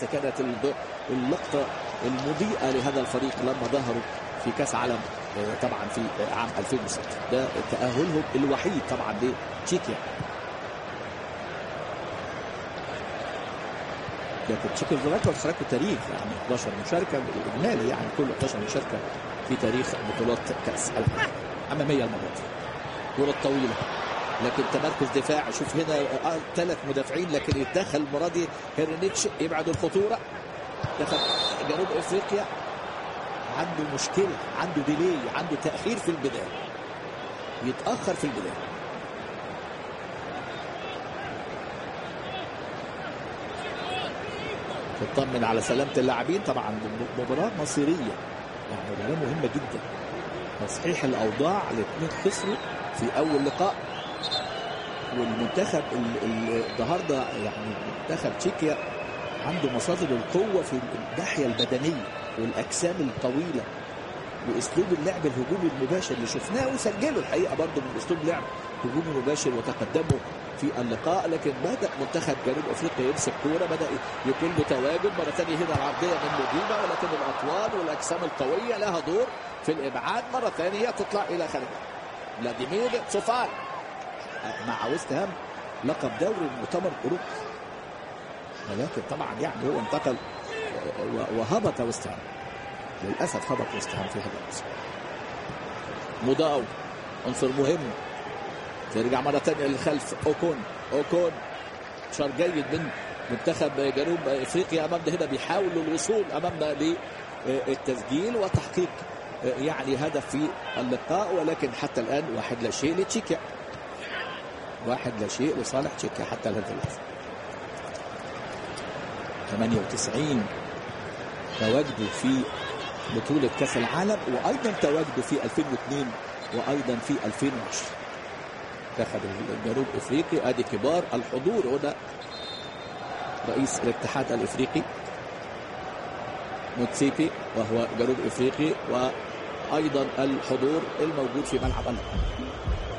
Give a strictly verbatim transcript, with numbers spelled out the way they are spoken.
كانت اللقطة المضيئة لهذا الفريق لما ظهروا في كأس عالم طبعا في عام ألفين وستة. ده تأهلهم الوحيد طبعا لتشيكيا. لكن تشيكوسلوفاكيا وتشاركوا تاريخ يعني إحدى عشرة مشاركة إجمالي، يعني كل إحدى عشرة مشاركة في تاريخ بطولات كأس العالم أمامية المرة دي. كرة طويلة لكن تمركز دفاع. شوف هنا آه ثلاث مدافعين لكن يتدخل المرة دي هيرنيتش يبعد الخطورة. دخل جنوب افريقيا عنده مشكلة، عنده ديلي، عنده تأخير في البداية، يتأخر في البداية. تطمن على سلامة اللاعبين. طبعا مباراة مصيرية يعني مباراة مهمة جدا. تصحيح الأوضاع. الاثنين خسروا في أول لقاء، والمنتخب النهارده يعني منتخب تشيكيا عنده مصادر القوة في الناحية البدنية والأجسام الطويلة وأسلوب اللعب الهجومي المباشر اللي شفناه وسجلوا الحقيقة برضه من أسلوب لعب هجومي مباشر وتقدموا في اللقاء. لكن بدأ منتخب جنوب أفريقيا يمسك كورة، بدأ يكون متواجد مرة ثانية. هنا العرضية من مدينة ولكن الأطوال والأجسام القوية لها دور في الإبعاد. مرة ثانية تطلع إلى خارج. فلاديمير سوفال مع ويست هام لقب دوري المؤتمر الأوروبي، ولكن طبعا يعني هو انتقل وهبط ويست هام. للأسف هبط ويست هام في هذا الموسم. موداو عنصر مهم. ترجع مرة ثانية للخلف. أوكون أوكون شار جيد من منتخب جنوب أفريقيا. أمامنا هنا بيحاولوا الوصول أمامنا للتسجيل وتحقيق يعني هدف في اللقاء، ولكن حتى الآن واحد لا شيء لتشيكيا، واحد لا شيء لصالح تشيكيا حتى هذا اللحظة. ثمانية وتسعين تواجدوا في بطولة كأس العالم، وأيضا تواجدوا في ألفين واثنين وأيضا في ألفين وعشرة. منتخب الجنوب افريقي ادي كبار الحضور. هنا رئيس الاتحاد الافريقي موتسيبي وهو جنوب افريقي، وايضا الحضور الموجود في ملعب اللقاء.